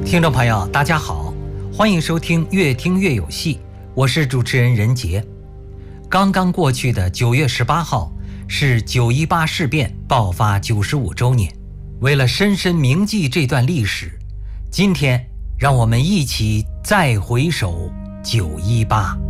听众朋友大家好，欢迎收听越听越有戏，我是主持人任杰。刚刚过去的9月18号是9·18事变爆发95周年，为了深深铭记这段历史，今天让我们一起再回首9·18。